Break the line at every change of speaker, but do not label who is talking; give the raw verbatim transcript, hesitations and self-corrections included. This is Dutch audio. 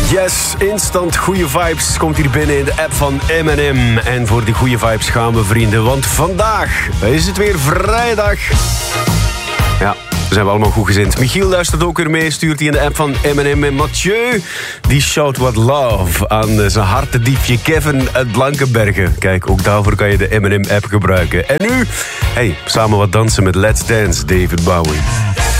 Yes, instant goede vibes komt hier binnen in de app van M en M. En voor die goede vibes gaan we, vrienden, want vandaag is het weer vrijdag. Ja, we zijn we allemaal goed gezind. Michiel luistert ook weer mee, stuurt hij in de app van M en M. En Mathieu, die shout what love aan zijn hartediefje Kevin uit Blankenbergen. Kijk, ook daarvoor kan je de M en M-app gebruiken. En nu, hey, samen wat dansen met Let's Dance, David Bowie.